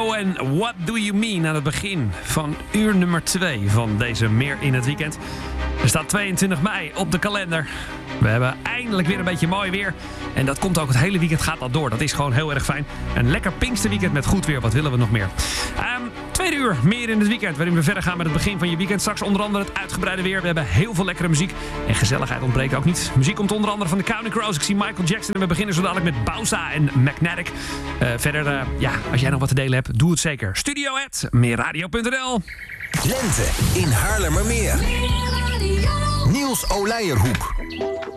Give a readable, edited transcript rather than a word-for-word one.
Nico en What Do You Mean aan het begin van uur nummer 2 van deze Meer in het Weekend. Er staat 22 mei op de kalender. We hebben eindelijk weer een beetje mooi weer. En dat komt ook het hele weekend gaat dat door. Dat is gewoon heel erg fijn. Een lekker Pinksterweekend met goed weer. Wat willen we nog meer? Tweede uur, meer in het weekend. Waarin we verder gaan met het begin van je weekend. Straks onder andere het uitgebreide weer. We hebben heel veel lekkere muziek. En gezelligheid ontbreekt ook niet. Muziek komt onder andere van de Counting Crows. Ik zie Michael Jackson. En we beginnen zo dadelijk met Bausa en Magnetic. Verder, als jij nog wat te delen hebt, doe het zeker. Studio@meerradio.nl. Lente in Haarlemmermeer. Niels Oleijerhoek.